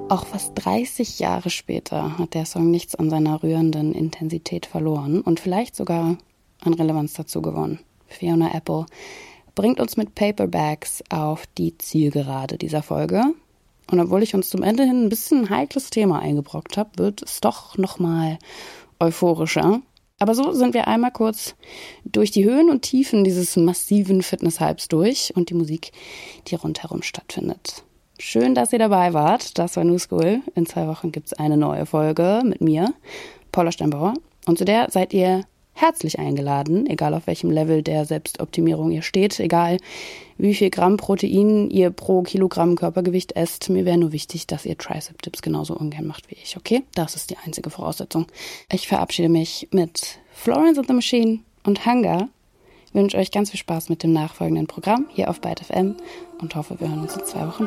Auch fast 30 Jahre später hat der Song nichts an seiner rührenden Intensität verloren und vielleicht sogar an Relevanz dazu gewonnen. Fiona Apple bringt uns mit Paperbacks auf die Zielgerade dieser Folge. Und obwohl ich uns zum Ende hin ein bisschen ein heikles Thema eingebrockt habe, wird es doch nochmal euphorischer. Aber so sind wir einmal kurz durch die Höhen und Tiefen dieses massiven Fitness-Hypes durch und die Musik, die rundherum stattfindet. Schön, dass ihr dabei wart. Das war New School. In 2 Wochen gibt es eine neue Folge mit mir, Paula Steinbauer. Und zu der seid ihr herzlich eingeladen, egal auf welchem Level der Selbstoptimierung ihr steht, egal wie viel Gramm Protein ihr pro Kilogramm Körpergewicht esst. Mir wäre nur wichtig, dass ihr Tricep-Dips genauso ungern macht wie ich, okay? Das ist die einzige Voraussetzung. Ich verabschiede mich mit Florence and the Machine und Hunger. Ich wünsche euch ganz viel Spaß mit dem nachfolgenden Programm hier auf Byte FM und hoffe, wir hören uns in 2 Wochen wieder.